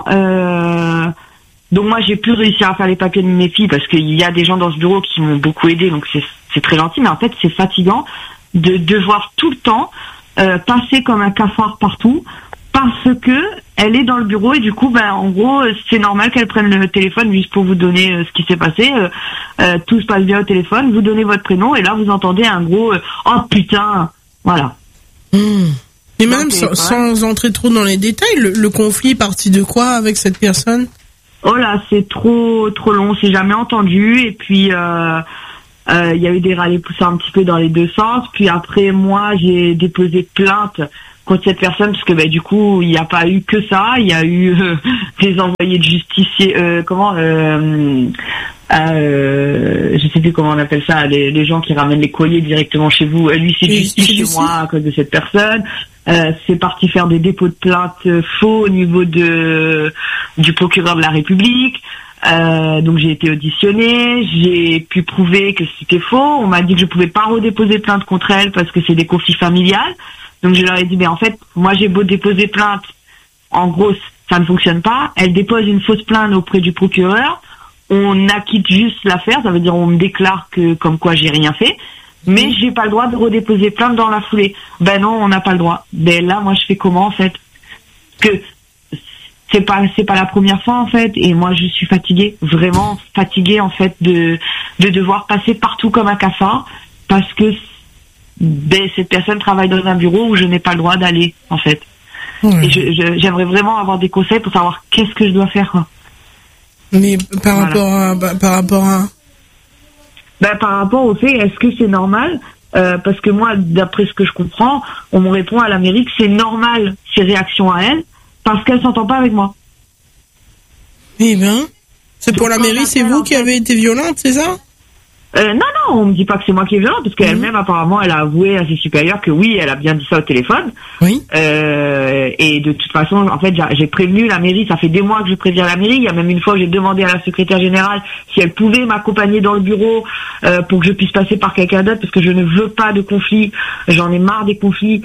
donc moi j'ai plus réussi à faire les papiers de mes filles parce qu'il y a des gens dans ce bureau qui m'ont beaucoup aidé, donc c'est très gentil, mais en fait c'est fatigant de devoir tout le temps passer comme un cafard partout parce que elle est dans le bureau et du coup en gros c'est normal qu'elle prenne le téléphone juste pour vous donner ce qui s'est passé, tout se passe bien au téléphone, vous donnez votre prénom et là vous entendez un gros oh putain, voilà. Mais même sans entrer trop dans les détails, le conflit est parti de quoi avec cette personne? oh là, c'est trop long, c'est jamais entendu. Et puis il y a eu des râlés-poussés un petit peu dans les deux sens. Puis après, moi, j'ai déposé plainte contre cette personne parce que du coup, il n'y a pas eu que ça. Il y a eu des envoyés de justiciers, je sais plus comment on appelle ça, les gens qui ramènent les courriers directement chez vous. Lui, c'est justice chez moi à cause de cette personne. C'est parti faire des dépôts de plainte faux au niveau du procureur de la République. Donc j'ai été auditionnée, j'ai pu prouver que c'était faux. On m'a dit que je pouvais pas redéposer plainte contre elle parce que c'est des conflits familiales. Donc je leur ai dit, mais en fait, moi j'ai beau déposer plainte, en gros, ça ne fonctionne pas. Elle dépose une fausse plainte auprès du procureur. On acquitte juste l'affaire, ça veut dire on me déclare que comme quoi j'ai rien fait, mais j'ai pas le droit de redéposer plainte dans la foulée. Ben non, on n'a pas le droit. Ben là, moi je fais comment en fait? Que c'est pas la première fois en fait, et moi je suis fatiguée, vraiment fatiguée en fait de devoir passer partout comme un cafard parce que cette personne travaille dans un bureau où je n'ai pas le droit d'aller en fait. Et j'aimerais vraiment avoir des conseils pour savoir qu'est-ce que je dois faire quoi. Mais par rapport au fait, est-ce que c'est normal parce que moi, d'après ce que je comprends, on me répond à la mairie que c'est normal ces réactions à elle parce qu'elle s'entend pas avec moi. Eh ben, c'est pour la mairie, c'est vous qui avez été violente, c'est ça? Non, on me dit pas que c'est moi qui est violente, parce qu'elle-même, apparemment, elle a avoué à ses supérieurs que oui, elle a bien dit ça au téléphone. Oui. Et de toute façon, en fait, j'ai prévenu la mairie, ça fait des mois que je préviens la mairie. Il y a même une fois où j'ai demandé à la secrétaire générale si elle pouvait m'accompagner dans le bureau pour que je puisse passer par quelqu'un d'autre, parce que je ne veux pas de conflit. J'en ai marre des conflits.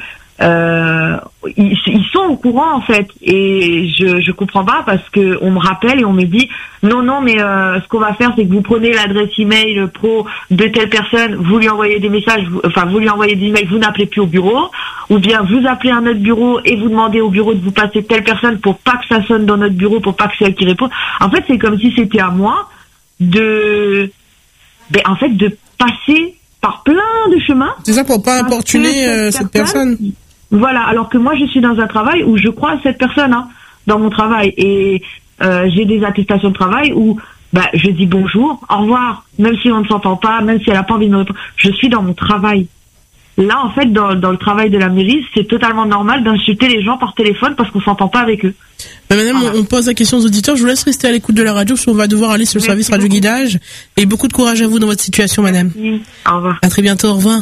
Ils sont au courant en fait, et je comprends pas parce que on me rappelle et on me dit non mais ce qu'on va faire c'est que vous prenez l'adresse email pro de telle personne, vous lui envoyez des messages, vous lui envoyez des emails, vous n'appelez plus au bureau, ou bien vous appelez un autre bureau et vous demandez au bureau de vous passer telle personne pour pas que ça sonne dans notre bureau, pour pas que c'est elle qui répond. En fait c'est comme si c'était à moi de passer par plein de chemins. C'est ça, pour pas importuner cette personne. Voilà, alors que moi je suis dans un travail où je crois à cette personne dans mon travail, et j'ai des attestations de travail où je dis bonjour, au revoir, même si on ne s'entend pas, même si elle n'a pas envie de me répondre, je suis dans mon travail. Là en fait dans le travail de la mairie, c'est totalement normal d'insulter les gens par téléphone parce qu'on s'entend pas avec eux. Madame, on pose la question aux auditeurs, je vous laisse rester à l'écoute de la radio parce qu'on va devoir aller sur le service radio guidage, et beaucoup de courage à vous dans votre situation madame. Merci. Au revoir. À très bientôt, au revoir.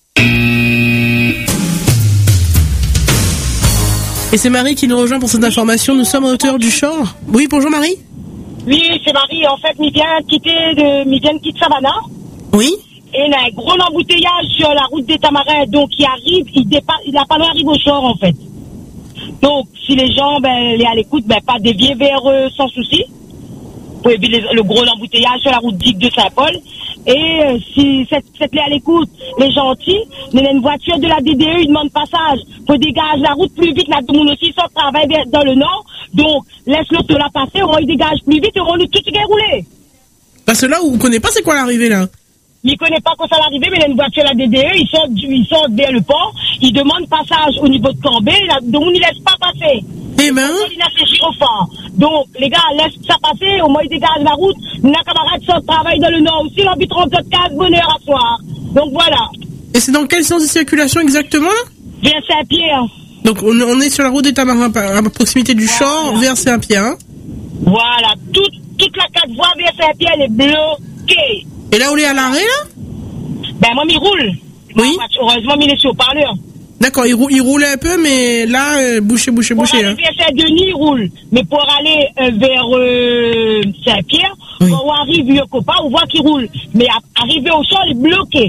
Et c'est Marie qui nous rejoint pour cette information. Nous sommes à hauteur du Chor. Oui, bonjour Marie. Oui, c'est Marie. En fait, il vient de quitter Savannah. Oui. Et il y a un gros embouteillage sur la route des Tamarins. Donc, il arrive, il n'a pas d'arriver au Chor, en fait. Donc, si les gens, les à l'écoute, pas dévier vers eux sans souci. Pour éviter le gros embouteillage sur la route dite de Saint-Paul. Et si cette à l'écoute, les gentils, mais une voiture de la DDE, ils demandent passage. Faut dégager la route plus vite, là, tout le monde aussi sort travail dans le nord. Donc, laisse l'autre là passer, on il dégage plus vite, on nous tout qui est roulé. Parce que là, vous ne connaissez pas c'est quoi l'arrivée, là? Il ne connaît pas quoi ça l'arrivée, mais il y a une voiture de la DDE, il sort vers le port, il demande passage au niveau de Cambé, donc on ne laisse pas passer. Eh ben. Il a ses gyrophares. Donc, les gars, laisse ça passer, au moins ils dégagent la route. Nos camarades sortent travail dans le nord aussi, l'habitant de 4 bonheur à soir. Donc voilà. Et c'est dans quel sens de circulation exactement? Vers Saint-Pierre. Donc on est sur la route des Tamarins, à proximité du Chor, vers Saint-Pierre. Hein? Voilà, toute la 4 voies vers Saint-Pierre elle est bloquée. Et là, on est à l'arrêt, là? Moi, il roule. Oui. Heureusement, il est sur haut-parleur. D'accord, il roulait un peu, mais là, bouché. Pour aller vers Saint-Denis, il roule. Mais pour aller vers Saint-Pierre, quand on arrive à Yokopa, on voit qu'il roule. Mais arrivé au sol, il est bloqué.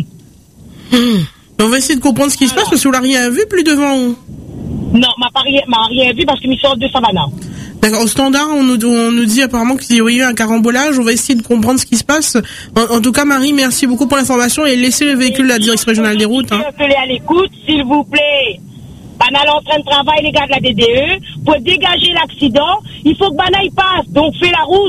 On va essayer de comprendre ce qui se passe, parce qu'on n'a rien vu plus devant. Non, m'a rien vu parce qu'il me sort de Savannah. D'accord, au standard, on nous dit apparemment qu'il y a eu un carambolage. On va essayer de comprendre ce qui se passe. En tout cas, Marie, merci beaucoup pour l'information et laissez le véhicule de la direction régionale des routes. Appelez à l'écoute, s'il vous plaît. Banal en train de travailler, les gars de la DDE. Pour dégager l'accident, il faut que Banal passe. Donc, fais la route.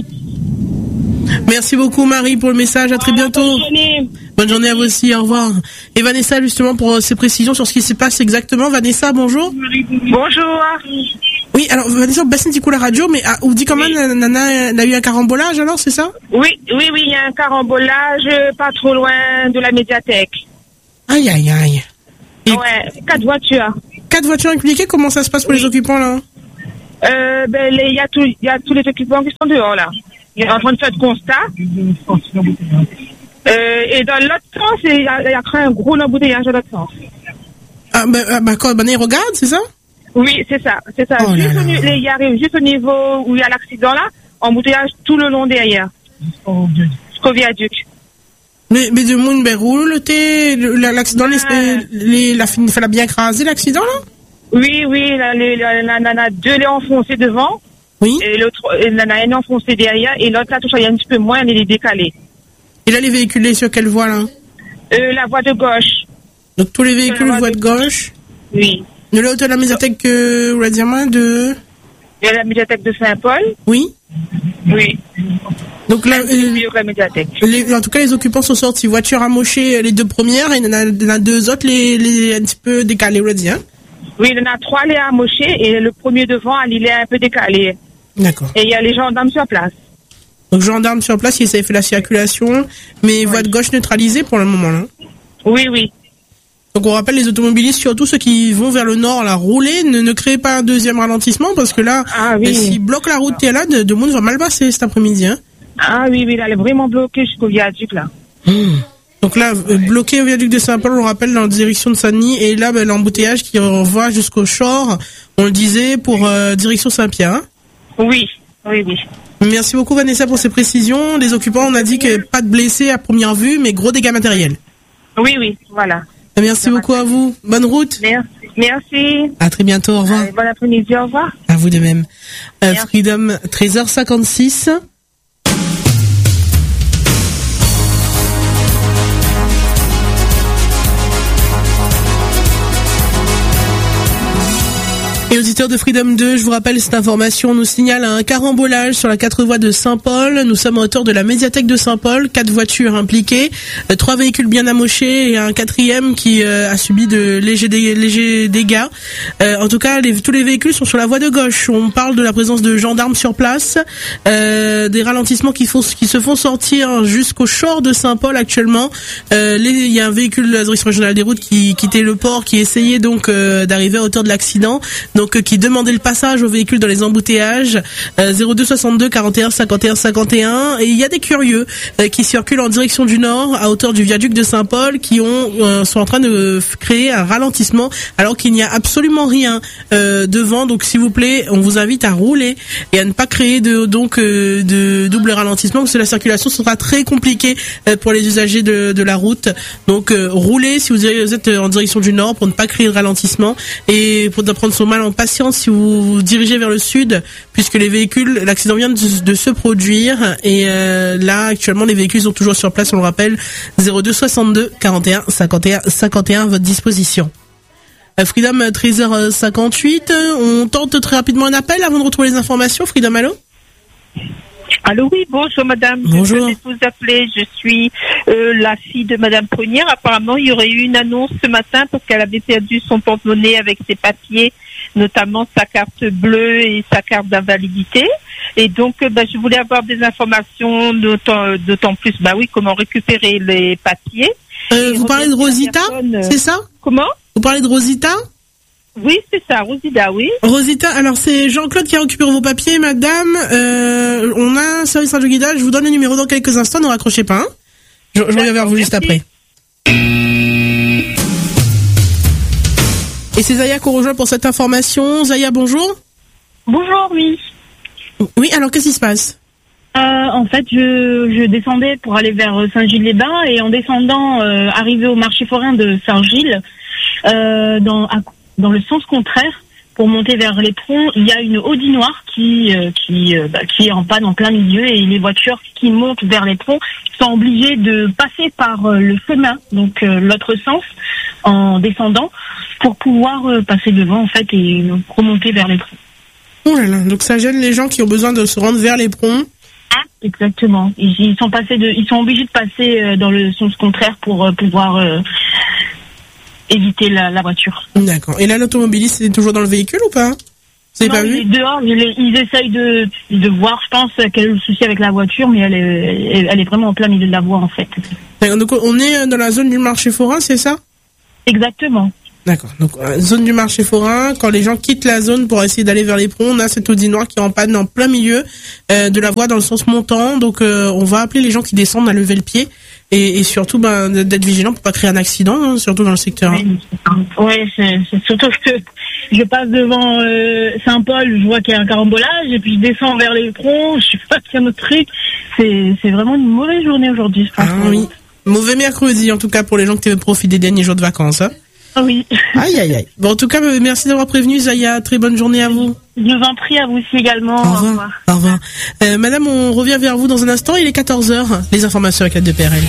Merci beaucoup, Marie, pour le message. À très bientôt. Bonne journée à vous aussi. Au revoir. Et Vanessa, justement, pour ses précisions sur ce qui se passe exactement. Vanessa, bonjour. Bonjour. Oui, alors Vanessa, baisse un petit coup la radio, mais on dit quand même Nana a eu un carambolage alors, c'est ça? Oui, il y a un carambolage pas trop loin de la médiathèque. Aïe. Et ouais, 4 voitures. 4 voitures impliquées, comment ça se passe pour les occupants là? Il y a tous les occupants qui sont dehors là. Ils sont en train de faire le constat. Et dans l'autre sens, il y a créé un gros embouteillage dans l'autre sens. Quand ils regardent, c'est ça? Oui, c'est ça. Oh Il arrive juste au niveau où il y a l'accident là, embouteillage tout le long derrière. Jusqu'au viaduc. Mais de monde roule, l'accident, il a bien écrasé l'accident là? Oui, la 2 l'est enfoncé devant. Oui. Et l'autre, la est enfoncé derrière, et l'autre là, touche un petit peu moins, elle est décalée. Et là, les véhiculés sur quelle voie là? La voie de gauche. Donc tous les véhicules voie de gauche? Oui. De là, de la médiathèque, vous voulez dire moi, de la médiathèque de Saint-Paul? Oui. Oui. Donc là, la médiathèque. En tout cas, les occupants sont sortis. Voiture amochée, les 2 premières, et il y en a 2 autres, les un petit peu décalés, on va dire. Oui, il y en a 3 les amochés, et le premier devant, il est un peu décalé. D'accord. Et il y a les gendarmes sur place. Donc gendarmes sur place, ils avaient fait la circulation, mais voie de gauche neutralisée pour le moment là. Oui. Donc on rappelle les automobilistes, surtout ceux qui vont vers le nord, là, rouler, ne créez pas un deuxième ralentissement, parce que là, s'ils bloquent la route, là, de monde va mal passer cet après-midi. Hein. Ah oui, là, elle est vraiment bloquée jusqu'au viaduc là. Donc là, bloqué au viaduc de Saint-Paul, on rappelle, dans la direction de Saint-Denis, et là, l'embouteillage qui va jusqu'au Shore, on le disait, pour direction Saint-Pierre. Hein. Oui. Merci beaucoup Vanessa pour ces précisions. Les occupants, on a dit que pas de blessés à première vue, mais gros dégâts matériels. Oui, voilà. Merci beaucoup à vous. Bonne route. Merci. À très bientôt. Au revoir. Bon après-midi. Au revoir. À vous de même. Freedom, 13h56. Et auditeurs de Freedom 2, je vous rappelle cette information, on nous signale un carambolage sur la 4 voies de Saint-Paul. Nous sommes à hauteur de la médiathèque de Saint-Paul, 4 voitures impliquées, 3 véhicules bien amochés et un 4e qui a subi de légers dégâts. En tout cas, tous les véhicules sont sur la voie de gauche. On parle de la présence de gendarmes sur place, des ralentissements qui se font sortir jusqu'au Shore de Saint-Paul actuellement. Il y a un véhicule de la direction régionale des routes qui quittait le port, qui essayait donc d'arriver à hauteur de l'accident. Donc qui demandait le passage aux véhicules dans les embouteillages. 02 62 41 51 51. Et il y a des curieux qui circulent en direction du nord à hauteur du viaduc de Saint-Paul qui sont en train de créer un ralentissement alors qu'il n'y a absolument rien devant. Donc s'il vous plaît, on vous invite à rouler et à ne pas créer de double ralentissement parce que la circulation sera très compliquée pour les usagers de la route. Donc roulez si vous êtes en direction du nord pour ne pas créer de ralentissement et pour prendre son mal en patience si vous vous dirigez vers le sud, puisque l'accident vient de se produire et là actuellement les véhicules sont toujours sur place, on le rappelle. 02 62 41 51 51 à votre disposition. Freedom, 13h58, on tente très rapidement un appel avant de retrouver les informations. Freedom, allô? Allô, oui, bonjour madame. Bonjour. Je venais vous appeler, je suis la fille de madame Prunière. Apparemment, il y aurait eu une annonce ce matin parce qu'elle avait perdu son porte-monnaie avec ses papiers, notamment sa carte bleue et sa carte d'invalidité. Et donc, je voulais avoir des informations, d'autant plus, comment récupérer les papiers. Vous parlez de Rosita, c'est ça? Comment? Vous parlez de Rosita? Oui, c'est ça, Rosita, oui. Rosita, alors c'est Jean-Claude qui a récupéré vos papiers, madame. On a un service radio guidage, je vous donne le numéro dans quelques instants, ne raccrochez pas. Hein. Je reviens vers vous juste après. Et c'est Zaya qu'on rejoint pour cette information. Zaya, bonjour. Bonjour, oui. Oui, alors qu'est-ce qui se passe? En fait, je descendais pour aller vers Saint-Gilles-les-Bains et en descendant, arrivé au marché forain de Saint-Gilles, dans le sens contraire, pour monter vers l'Éperon, il y a une Audi noire qui est en panne en plein milieu et les voitures qui montent vers l'Éperon sont obligées de passer par le chemin, donc l'autre sens, en descendant, pour pouvoir passer devant en fait et remonter vers l'Éperon. Oh là là, donc ça gêne les gens qui ont besoin de se rendre vers l'Éperon. Exactement. Ils sont obligés de passer dans le sens contraire pour pouvoir éviter la voiture. D'accord. Et là, l'automobiliste est toujours dans le véhicule ou pas? C'est pas vu? Il est dehors, ils essayent de voir, je pense, quel est le souci avec la voiture, mais elle est vraiment en plein milieu de la voie, en fait. Donc, on est dans la zone du marché forain, c'est ça? Exactement. D'accord. Donc, zone du marché forain, quand les gens quittent la zone pour essayer d'aller vers les ponts, on a cette Audi noire qui est en panne en plein milieu de la voie dans le sens montant. Donc, on va appeler les gens qui descendent à lever le pied et surtout d'être vigilant pour pas créer un accident, hein, surtout dans le secteur. Oui, c'est surtout que je passe devant Saint-Paul, je vois qu'il y a un carambolage et puis je descends vers les ponts, je sais pas qu'il y a un autre truc. C'est vraiment une mauvaise journée aujourd'hui, je pense. Ah oui. Mauvais mercredi, en tout cas, pour les gens qui profitent des derniers jours de vacances, hein. Ah oui. Aïe, aïe, aïe. Bon, en tout cas, merci d'avoir prévenu, Zaya. Très bonne journée à vous. Je vous en prie, à vous aussi également. Au revoir. Au revoir. Madame, on revient vers vous dans un instant. Il est 14h. Les informations avec l'aide de PRL.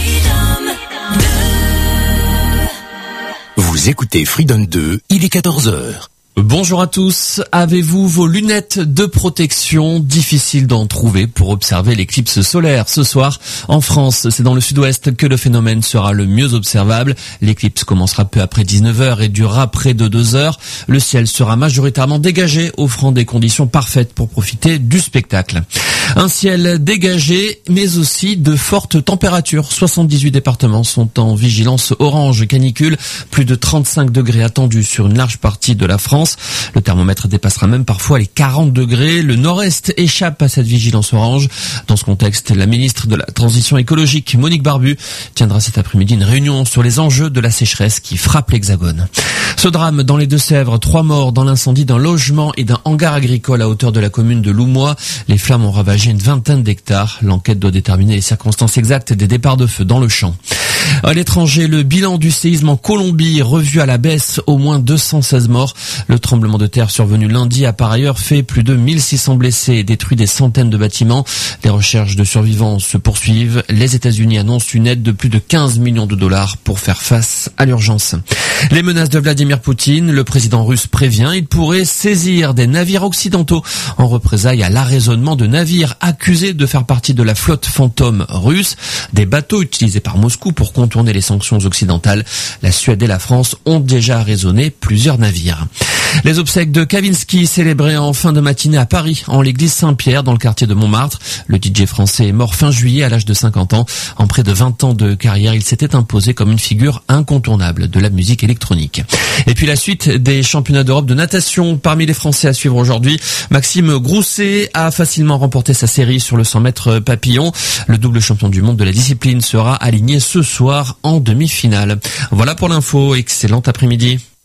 Vous écoutez Freedom 2, il est 14h. Bonjour à tous. Avez-vous vos lunettes de protection? Difficile d'en trouver pour observer l'éclipse solaire ce soir. En France, c'est dans le sud-ouest que le phénomène sera le mieux observable. L'éclipse commencera peu après 19h et durera près de 2 heures. Le ciel sera majoritairement dégagé, offrant des conditions parfaites pour profiter du spectacle. Un ciel dégagé, mais aussi de fortes températures. 78 départements sont en vigilance orange canicule. Plus de 35 degrés attendus sur une large partie de la France. Le thermomètre dépassera même parfois les 40 degrés. Le nord-est échappe à cette vigilance orange. Dans ce contexte, la ministre de la Transition écologique, Monique Barbu, tiendra cet après-midi une réunion sur les enjeux de la sécheresse qui frappe l'Hexagone. Ce drame dans les Deux-Sèvres, 3 morts dans l'incendie d'un logement et d'un hangar agricole à hauteur de la commune de Loumois. Les flammes ont ravagé une vingtaine d'hectares. L'enquête doit déterminer les circonstances exactes des départs de feu dans le champ. À l'étranger, le bilan du séisme en Colombie revu à la baisse, au moins 216 morts. Le tremblement de terre survenu lundi a par ailleurs fait plus de 1600 blessés et détruit des centaines de bâtiments. Les recherches de survivants se poursuivent. Les États-Unis annoncent une aide de plus de 15 millions de dollars pour faire face à l'urgence. Les menaces de Vladimir Poutine, le président russe prévient, il pourrait saisir des navires occidentaux en représailles à l'arraisonnement de navires accusés de faire partie de la flotte fantôme russe, des bateaux utilisés par Moscou pour contourner les sanctions occidentales. La Suède et la France ont déjà arraisonné plusieurs navires. Les obsèques de Kavinsky célébrées en fin de matinée à Paris, en l'église Saint-Pierre, dans le quartier de Montmartre. Le DJ français est mort fin juillet à l'âge de 50 ans. En près de 20 ans de carrière, il s'était imposé comme une figure incontournable de la musique électronique. Et puis la suite des championnats d'Europe de natation. Parmi les Français à suivre aujourd'hui, Maxime Grousset a facilement remporté sa série sur le 100 mètres papillon. Le double champion du monde de la discipline sera aligné ce soir en demi-finale. Voilà pour l'info. Excellent après-midi.